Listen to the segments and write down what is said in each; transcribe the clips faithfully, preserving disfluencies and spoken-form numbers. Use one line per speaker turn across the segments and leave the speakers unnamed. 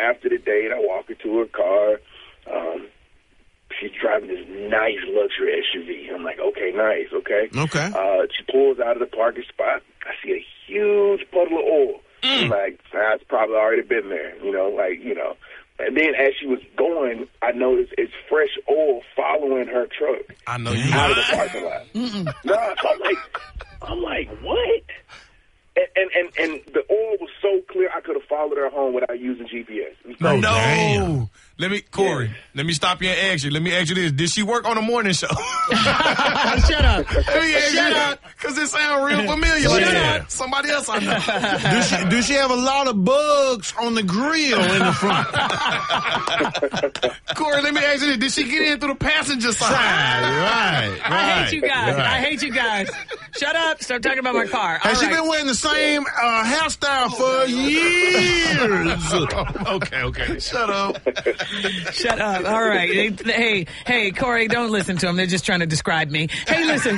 after the date, I walk her to her car. Um, she's driving this nice luxury S U V. I'm like, okay, nice, okay.
Okay.
Uh, she pulls out of the parking spot. I see a huge puddle of oil. Mm. I'm like, ah, it's probably already been there, you know, like, you know. And then as she was going, I noticed it's fresh oil following her truck.
I know you
out of the parking lot. No, so I'm like, I'm like, what? And, and and and the oil was so clear, I could have followed her home without using G P S.
No,
So,
no.
damn.
Let me, Corey,
Yeah.
let me stop you and ask you. Let me ask you this. Did she work on a morning show?
Shut up.
Let me ask
Shut
you
up.
Because it sounds real familiar. Like
Yeah.
that. Somebody else I know.
Do she, do she have a lot of bugs on the grill in the front?
Corey, let me ask you this. Did she get in through the passenger side?
Right, right.
I hate you guys.
right.
I hate you guys. Shut up. Stop talking about my car. All
Has she
right.
been wearing the same uh, hairstyle for years?
Okay, okay. Shut up.
Shut up. All right. Hey, hey, Corey, don't listen to them. They're just trying to describe me. Hey, listen.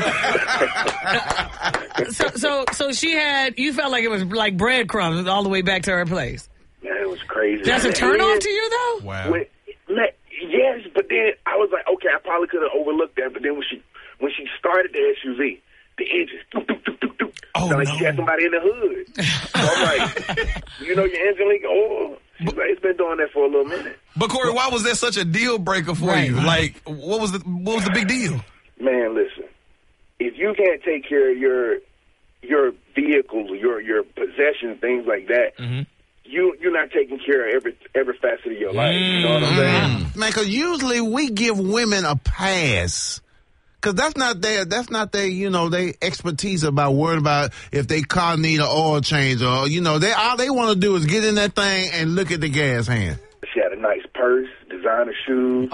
so, so, so she had, you felt like it was like breadcrumbs all the way back to her place.
man, it was crazy.
That's a
Man,
turn off
man,
to you, though?
Wow.
when- man, yes, but then I was like, okay, I probably could have overlooked that. But then when she when she started the S U V, the engine, doop, doop, doop, doop, doop,
Oh,
like
no.
she had somebody in the hood. So I'm like, you know, your engine leak. Oh, she's like, it's been doing that for a little minute.
But Corey, why was that such a deal breaker for
Right.
you? Like, what was the what was the big deal?
Man, listen, if you can't take care of your your vehicles, your your possessions, things like that,
Mm-hmm.
you you're not taking care of every every facet of your life. You know what I'm saying?
Man, because usually we give women a pass. Because that's not their, that's not their, you know, their expertise about worrying about if they car need an oil change or, you know, they all they want to do is get in that thing and look at the gas hand.
She had a nice purse, designer shoes.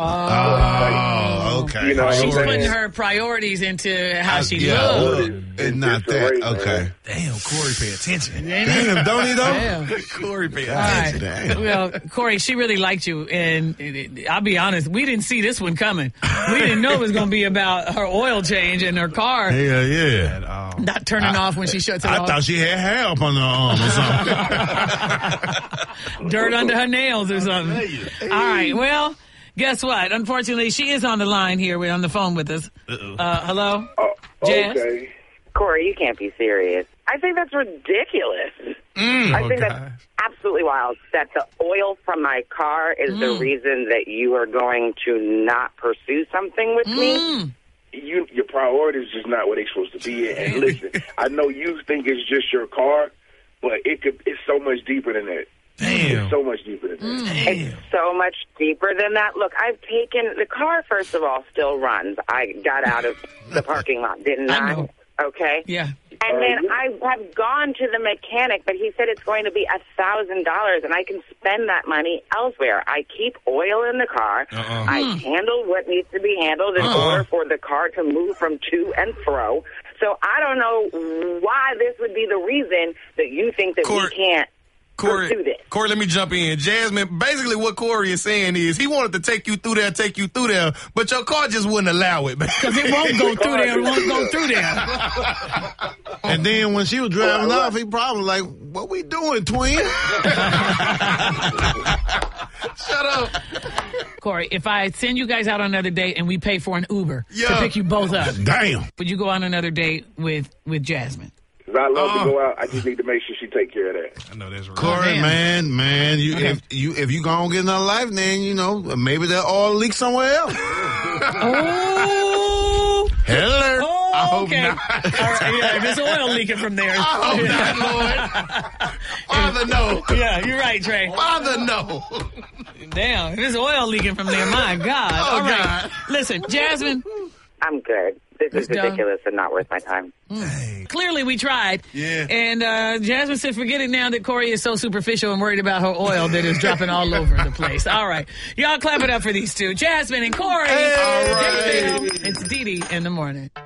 Oh, okay.
You know,
She's
man.
putting her priorities into how she
yeah,
looks.
and not
Disarray,
that.
man.
Okay.
Damn, Corey, pay attention.
Damn, don't he though?
Damn.
Corey, pay
All
attention.
right.
Damn.
Well, Corey, she really liked you, and it- I'll be honest, we didn't see this one coming. We didn't know it was going to be about her oil change and her car
Yeah, yeah.
Um,
not turning off when she shuts it
I
off.
thought she had hair up on her arm or something.
Dirt under her nails or something. All right. Well, guess what? Unfortunately, she is on the line here. We're on the phone with us. Uh, hello?
Oh,
Jazz?
okay.
Corey, you can't be serious. I think that's ridiculous.
Mm,
I
oh,
think
gosh.
that's absolutely wild. That the oil from my car is the reason that you are going to not pursue something with me.
You, your priorities is not what they're supposed to be. And listen, I know you think it's just your car, but it could. It's so much deeper than that.
Damn.
It's so much deeper than that.
It's so much deeper than that. Look, I've taken the car. First of all, still runs. I got out of the parking lot, didn't
I
I?
know.
Okay.
Yeah.
And then I have gone to the mechanic, but he said it's going to be a thousand dollars, and I can spend that money elsewhere. I keep oil in the car.
Uh-uh.
I handle what needs to be handled in
Uh-uh.
order for the car to move from to and fro. So I don't know why this would be the reason that you think that
Corey-
we can't
Corey,
pursue this.
Corey, let me jump in. Jasmine, basically what Corey is saying is he wanted to take you through there, take you through there, but your car just wouldn't allow it.
Because it won't go through there. It won't go through there.
And then when she was driving off, he probably like, "What we doing, twin?"
Shut up.
Corey, if I send you guys out on another date and we pay for an Uber to
Yeah.
pick you both up,
Damn.
would you go on another date with, with Jasmine?
'Cause I love
Oh.
to go out. I just need to make sure she take care of that.
I know that's right.
Corey,
damn.
man, man, you if you if you gonna get another life, then you know maybe that oil leak somewhere else.
Oh,
Hello.
oh
I hope
okay.
not.
All right, yeah, there's oil leaking from there.
I hope not, Lord. Father, no.
Yeah, you're right, Trey.
Father, no.
Damn, if there's oil leaking from there, my God.
Oh,
All right.
God.
Listen, Jasmine,
I'm good. This
It's
is
done.
ridiculous and not worth my time.
clearly we tried.
Yeah.
And uh, Jasmine said, forget it now that Corey is so superficial and worried about her oil that is dropping all over the place. All right. Y'all clap it up for these two. Jasmine and Corey.
Hey. All right.
It's Dee Dee in the morning.